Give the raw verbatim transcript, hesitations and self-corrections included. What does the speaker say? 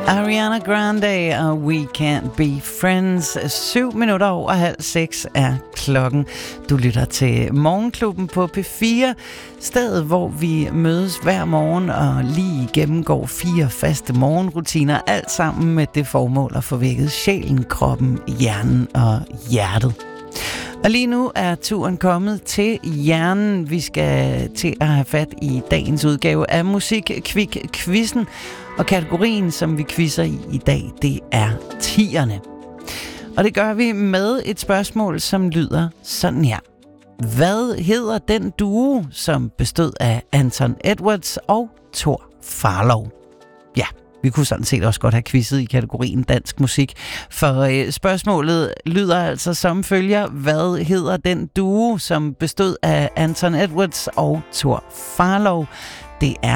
Ariana Grande og We Can't Be Friends. Syv minutter over halv seks er klokken. Du lytter til Morgenklubben på P fire. Stedet, hvor vi mødes hver morgen og lige gennemgår fire faste morgenrutiner. Alt sammen med det formål at få vækket sjælen, kroppen, hjernen og hjertet. Og lige nu er turen kommet til hjernen. Vi skal til at have fat i dagens udgave af Musik-Kvik-Quizzen. Og kategorien, som vi quizzer i i dag, det er tierne. Og det gør vi med et spørgsmål, som lyder sådan her. Hvad hedder den duo, som bestod af Anton Edwards og Thor Farlov? Ja, vi kunne sådan set også godt have quizzet i kategorien dansk musik, for øh, spørgsmålet lyder altså som følger. Hvad hedder den duo, som bestod af Anton Edwards og Thor Farlov? Det er